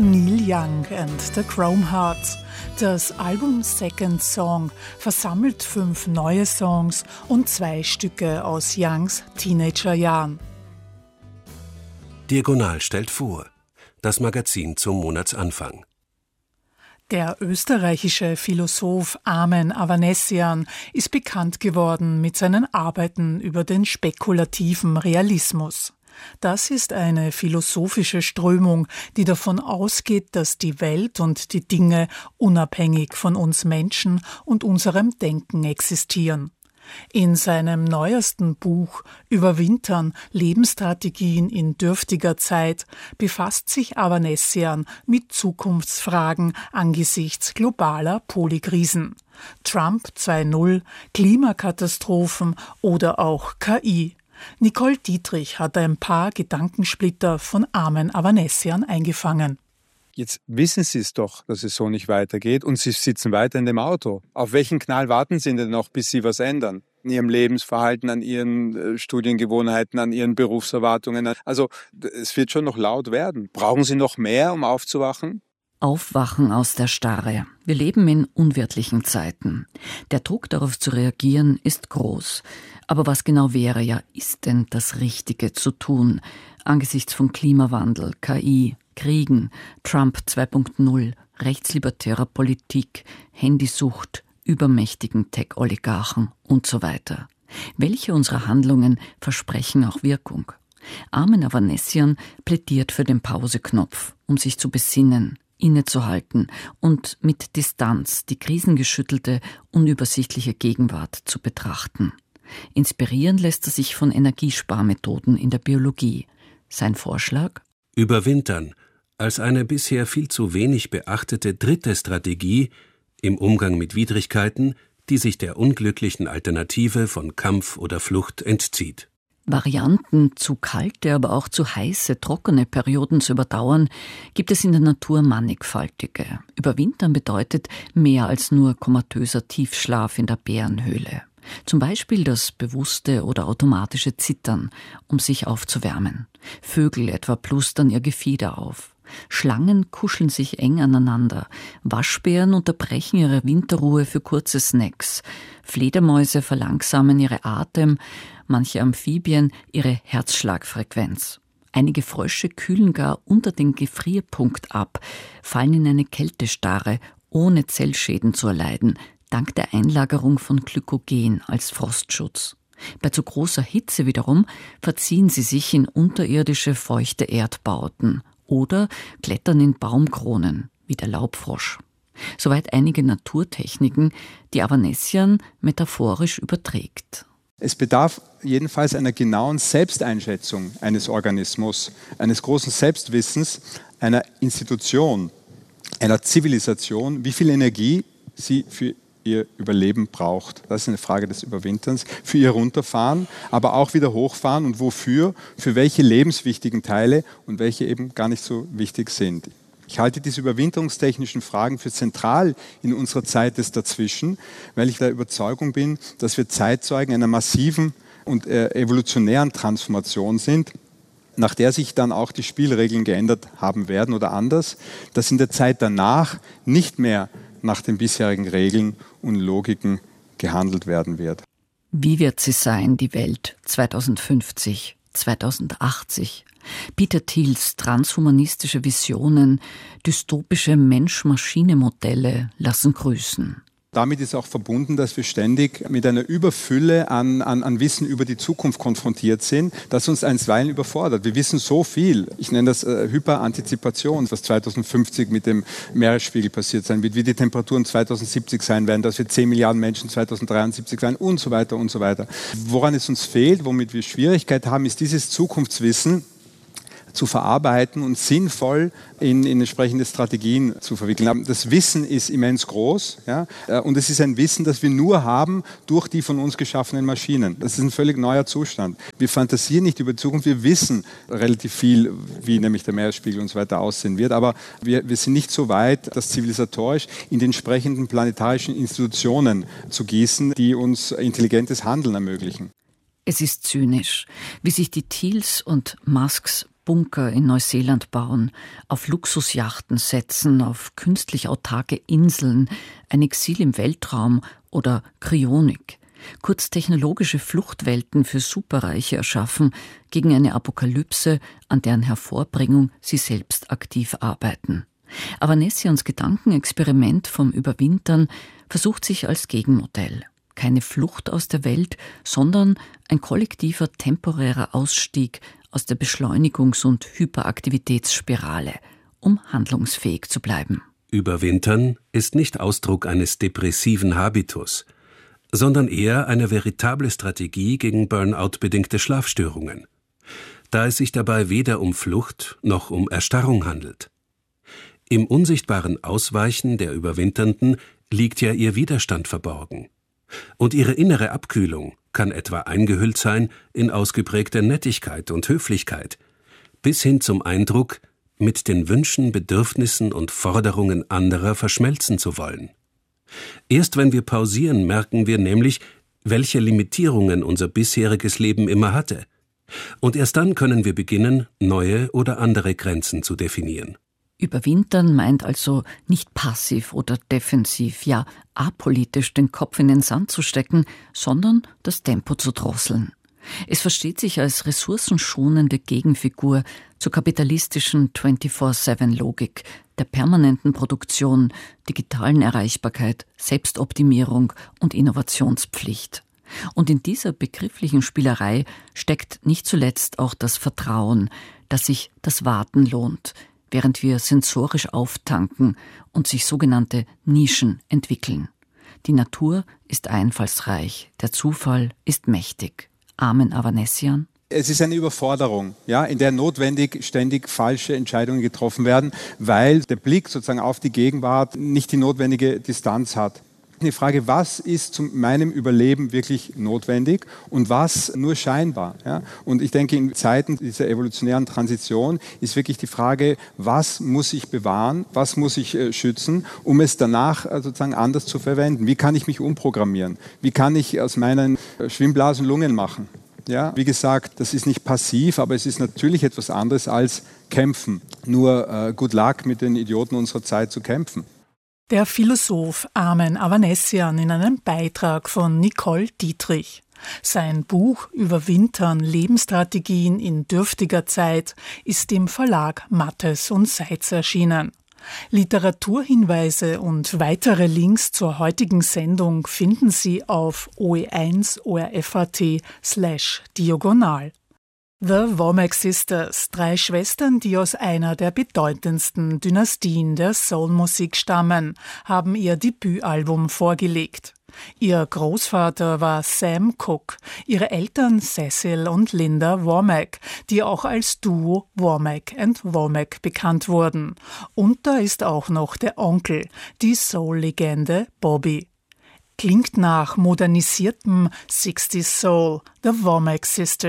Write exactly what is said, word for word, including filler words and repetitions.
Neil Young and the Chrome Hearts. Das Album Second Song versammelt fünf neue Songs und zwei Stücke aus Youngs Teenagerjahren. Diagonal stellt vor, das Magazin zum Monatsanfang. Der österreichische Philosoph Armen Avanesian ist bekannt geworden mit seinen Arbeiten über den spekulativen Realismus. Das ist eine philosophische Strömung, die davon ausgeht, dass die Welt und die Dinge unabhängig von uns Menschen und unserem Denken existieren. In seinem neuesten Buch Überwintern – Lebensstrategien in dürftiger Zeit befasst sich Avanesian mit Zukunftsfragen angesichts globaler Polykrisen. Trump zwei Punkt null, Klimakatastrophen oder auch K I. Nicole Dietrich hat ein paar Gedankensplitter von Armen Avanesian eingefangen. Jetzt wissen Sie es doch, dass es so nicht weitergeht und Sie sitzen weiter in dem Auto. Auf welchen Knall warten Sie denn noch, bis Sie was ändern? In Ihrem Lebensverhalten, an Ihren Studiengewohnheiten, an Ihren Berufserwartungen. Also es wird schon noch laut werden. Brauchen Sie noch mehr, um aufzuwachen? Aufwachen aus der Starre. Wir leben in unwirtlichen Zeiten. Der Druck, darauf zu reagieren, ist groß. Aber was genau wäre, ja, ist denn das Richtige zu tun angesichts von Klimawandel, K I, Kriegen, Trump zwei Punkt null, rechtslibertärer Politik, Handysucht, übermächtigen Tech-Oligarchen und so weiter? Welche unserer Handlungen versprechen auch Wirkung? Armen Avanesian plädiert für den Pauseknopf, um sich zu besinnen, innezuhalten und mit Distanz die krisengeschüttelte, unübersichtliche Gegenwart zu betrachten. Inspirieren lässt er sich von Energiesparmethoden in der Biologie. Sein Vorschlag? Überwintern als eine bisher viel zu wenig beachtete dritte Strategie im Umgang mit Widrigkeiten, die sich der unglücklichen Alternative von Kampf oder Flucht entzieht. Varianten, zu kalte, aber auch zu heiße, trockene Perioden zu überdauern, gibt es in der Natur mannigfaltige. Überwintern bedeutet mehr als nur komatöser Tiefschlaf in der Bärenhöhle. Zum Beispiel das bewusste oder automatische Zittern, um sich aufzuwärmen. Vögel etwa plustern ihr Gefieder auf. Schlangen kuscheln sich eng aneinander. Waschbären unterbrechen ihre Winterruhe für kurze Snacks. Fledermäuse verlangsamen ihre Atem, manche Amphibien ihre Herzschlagfrequenz. Einige Frösche kühlen gar unter den Gefrierpunkt ab, fallen in eine Kältestarre, ohne Zellschäden zu erleiden, dank der Einlagerung von Glykogen als Frostschutz. Bei zu großer Hitze wiederum verziehen sie sich in unterirdische feuchte Erdbauten oder klettern in Baumkronen, wie der Laubfrosch. Soweit einige Naturtechniken, die Avanesian metaphorisch überträgt. Es bedarf jedenfalls einer genauen Selbsteinschätzung eines Organismus, eines großen Selbstwissens, einer Institution, einer Zivilisation, wie viel Energie sie für ihr Überleben braucht. Das ist eine Frage des Überwinterns. Für ihr Runterfahren, aber auch wieder hochfahren und wofür, für welche lebenswichtigen Teile und welche eben gar nicht so wichtig sind. Ich halte diese überwinterungstechnischen Fragen für zentral in unserer Zeit des Dazwischen, weil ich der Überzeugung bin, dass wir Zeitzeugen einer massiven und äh, evolutionären Transformation sind, nach der sich dann auch die Spielregeln geändert haben werden oder anders, dass in der Zeit danach nicht mehr nach den bisherigen Regeln und Logiken gehandelt werden wird. Wie wird sie sein, die Welt zweitausendfünfzig, zweitausendachtzig? Peter Thiels transhumanistische Visionen, dystopische Mensch-Maschine-Modelle lassen grüßen. Damit ist auch verbunden, dass wir ständig mit einer Überfülle an, an, an Wissen über die Zukunft konfrontiert sind, das uns einstweilen überfordert. Wir wissen so viel. Ich nenne das äh, Hyperantizipation, was zweitausendfünfzig mit dem Meeresspiegel passiert sein wird, wie die Temperaturen zweitausendsiebzig sein werden, dass wir zehn Milliarden Menschen zweitausenddreiundsiebzig sein und so weiter und so weiter. Woran es uns fehlt, womit wir Schwierigkeit haben, ist dieses Zukunftswissen zu verarbeiten und sinnvoll in, in entsprechende Strategien zu verwickeln. Das Wissen ist immens groß, ja, und es ist ein Wissen, das wir nur haben durch die von uns geschaffenen Maschinen. Das ist ein völlig neuer Zustand. Wir fantasieren nicht über die Zukunft, wir wissen relativ viel, wie nämlich der Meeresspiegel und so weiter aussehen wird, aber wir, wir sind nicht so weit, das zivilisatorisch in den entsprechenden planetarischen Institutionen zu gießen, die uns intelligentes Handeln ermöglichen. Es ist zynisch, wie sich die Thiels und Musks Bunker in Neuseeland bauen, auf Luxusjachten setzen, auf künstlich autarke Inseln, ein Exil im Weltraum oder Kryonik. Kurz technologische Fluchtwelten für Superreiche erschaffen, gegen eine Apokalypse, an deren Hervorbringung sie selbst aktiv arbeiten. Avanessians Gedankenexperiment vom Überwintern versucht sich als Gegenmodell. Keine Flucht aus der Welt, sondern ein kollektiver temporärer Ausstieg aus der Beschleunigungs- und Hyperaktivitätsspirale, um handlungsfähig zu bleiben. Überwintern ist nicht Ausdruck eines depressiven Habitus, sondern eher eine veritable Strategie gegen Burnout-bedingte Schlafstörungen, da es sich dabei weder um Flucht noch um Erstarrung handelt. Im unsichtbaren Ausweichen der Überwinternden liegt ja ihr Widerstand verborgen. Und ihre innere Abkühlung kann etwa eingehüllt sein in ausgeprägte Nettigkeit und Höflichkeit, bis hin zum Eindruck, mit den Wünschen, Bedürfnissen und Forderungen anderer verschmelzen zu wollen. Erst wenn wir pausieren, merken wir nämlich, welche Limitierungen unser bisheriges Leben immer hatte. Und erst dann können wir beginnen, neue oder andere Grenzen zu definieren. Überwintern meint also nicht passiv oder defensiv, ja apolitisch den Kopf in den Sand zu stecken, sondern das Tempo zu drosseln. Es versteht sich als ressourcenschonende Gegenfigur zur kapitalistischen vierundzwanzig sieben Logik, der permanenten Produktion, digitalen Erreichbarkeit, Selbstoptimierung und Innovationspflicht. Und in dieser begrifflichen Spielerei steckt nicht zuletzt auch das Vertrauen, dass sich das Warten lohnt, während wir sensorisch auftanken und sich sogenannte Nischen entwickeln. Die Natur ist einfallsreich, der Zufall ist mächtig. Amen, Avanessian. Es ist eine Überforderung, ja, in der notwendig ständig falsche Entscheidungen getroffen werden, weil der Blick sozusagen auf die Gegenwart nicht die notwendige Distanz hat. Die Frage, was ist zu meinem Überleben wirklich notwendig und was nur scheinbar? Ja? Und ich denke, in Zeiten dieser evolutionären Transition ist wirklich die Frage, was muss ich bewahren, was muss ich äh, schützen, um es danach äh, sozusagen anders zu verwenden? Wie kann ich mich umprogrammieren? Wie kann ich aus meinen äh, Schwimmblasen Lungen machen? Ja, wie gesagt, das ist nicht passiv, aber es ist natürlich etwas anderes als kämpfen. Nur äh, good luck mit den Idioten unserer Zeit zu kämpfen. Der Philosoph Amen Avanessian in einem Beitrag von Nicole Dietrich. Sein Buch Überwintern, Lebensstrategien in dürftiger Zeit ist im Verlag Mattes und Seitz erschienen. Literaturhinweise und weitere Links zur heutigen Sendung finden Sie auf o e eins orf.at slash diagonal. The Womack Sisters, drei Schwestern, die aus einer der bedeutendsten Dynastien der Soulmusik stammen, haben ihr Debütalbum vorgelegt. Ihr Großvater war Sam Cooke, ihre Eltern Cecil und Linda Womack, die auch als Duo Womack and Womack bekannt wurden. Und da ist auch noch der Onkel, die Soul-Legende Bobby. Klingt nach modernisiertem sechziger Soul, The Womack Sisters.